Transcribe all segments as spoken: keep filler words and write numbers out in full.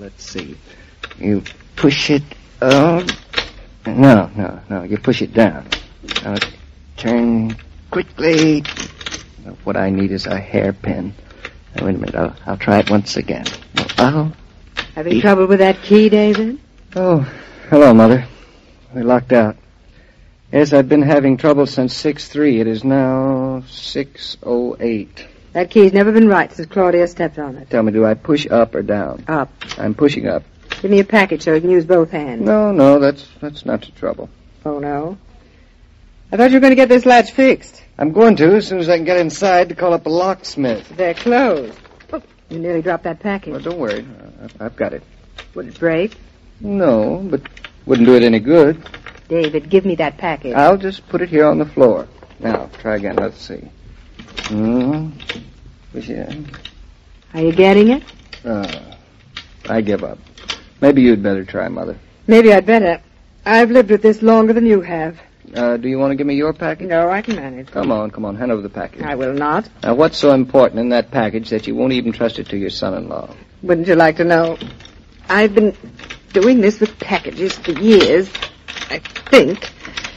let's see. You push it up. No, no, no. You push it down. Now, turn quickly. What I need is a hairpin. Now, wait a minute. I'll, I'll try it once again. Oh. Having e- trouble with that key, David? Oh, hello, Mother. We're locked out. Yes, I've been having trouble since six three. It is now six oh eight. That key's never been right since Claudia stepped on it. Tell me, do I push up or down? Up. I'm pushing up. Give me a package so you can use both hands. No, no, that's that's not the trouble. Oh, no? I thought you were going to get this latch fixed. I'm going to as soon as I can get inside to call up a locksmith. They're closed. Oh, you nearly dropped that package. Well, don't worry. I've got it. Would it break? No, but wouldn't do it any good. David, give me that package. I'll just put it here on the floor. Now, try again. Let's see. Hmm. Yeah. Are you getting it? Uh, I give up. Maybe you'd better try, Mother. Maybe I'd better. I've lived with this longer than you have. Uh, do you want to give me your package? No, I can manage. Come on, come on. Hand over the package. I will not. Now, what's so important in that package that you won't even trust it to your son-in-law? Wouldn't you like to know? I've been doing this with packages for years. I think.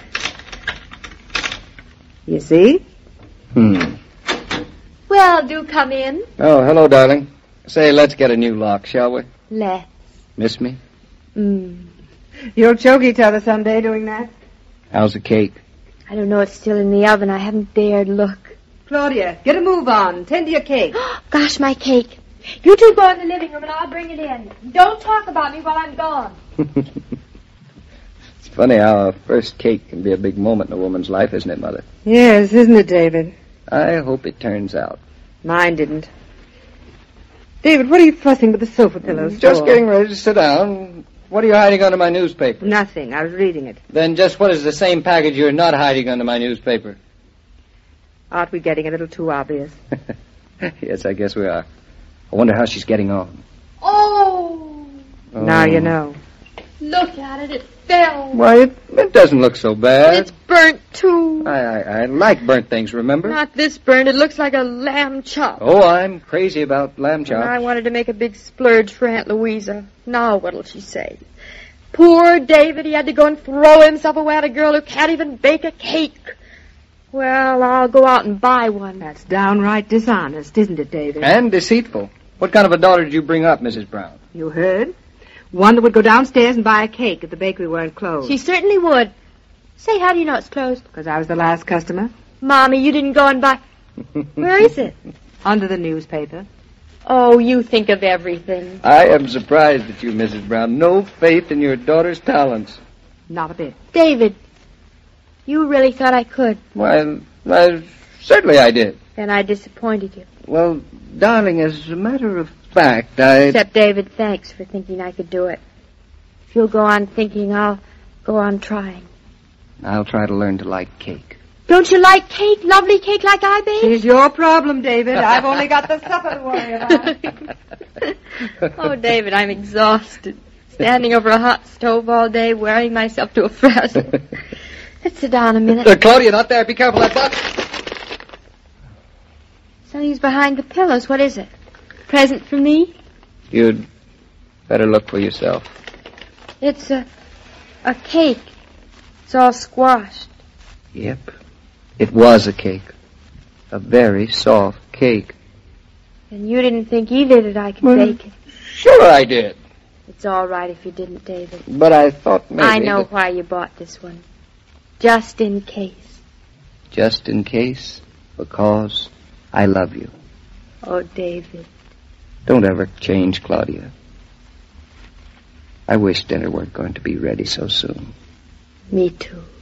You see? Hmm. Well, do come in. Oh, hello, darling. Say, let's get a new lock, shall we? Let's. Miss me? Mm. You'll choke each other someday doing that. How's the cake? I don't know. It's still in the oven. I haven't dared look. Claudia, get a move on. Tend to your cake. Gosh, my cake. You two go in the living room and I'll bring it in. Don't talk about me while I'm gone. It's funny how a first cake can be a big moment in a woman's life, isn't it, Mother? Yes, isn't it, David? I hope it turns out. Mine didn't. David, what are you fussing with the sofa pillows Just for? getting ready to sit down. What are you hiding under my newspaper? Nothing. I was reading it. Then just what is the same package you're not hiding under my newspaper? Aren't we getting a little too obvious? Yes, I guess we are. I wonder how she's getting on. Oh! oh. Now you know. Look at it. It fell. Why, it, it doesn't look so bad. It's burnt, too. I, I, I like burnt things, remember? Not this burnt. It looks like a lamb chop. Oh, I'm crazy about lamb chops. And I wanted to make a big splurge for Aunt Louisa. Now what'll she say? Poor David, he had to go and throw himself away at a girl who can't even bake a cake. Well, I'll go out and buy one. That's downright dishonest, isn't it, David? And deceitful. What kind of a daughter did you bring up, Missus Brown? You heard? One that would go downstairs and buy a cake if the bakery weren't closed. She certainly would. Say, how do you know it's closed? Because I was the last customer. Mommy, you didn't go and buy... Where is it? Under the newspaper. Oh, you think of everything. I am surprised at you, Missus Brown. No faith in your daughter's talents. Not a bit. David, you really thought I could. Why, why, certainly I did. Then I disappointed you. Well, darling, as a matter of fact, I... Except, David, thanks for thinking I could do it. If you'll go on thinking, I'll go on trying. I'll try to learn to like cake. Don't you like cake? Lovely cake like I bake? It's your problem, David. I've only got the supper to worry about. Oh, David, I'm exhausted. Standing over a hot stove all day, wearing myself to a frazzle. Let's sit down a minute. Uh, Claudia, not there. Be careful, that box. Something's behind the pillows. What is it? Present for me? You'd better look for yourself. It's a, a cake. It's all squashed. Yep. It was a cake. A very soft cake. And you didn't think either that I could well, bake it. Sure I did. It's all right if you didn't, David. But I thought maybe... I know that... why you bought this one. Just in case. Just in case? Because I love you. Oh, David. Don't ever change, Claudia. I wish dinner weren't going to be ready so soon. Me too.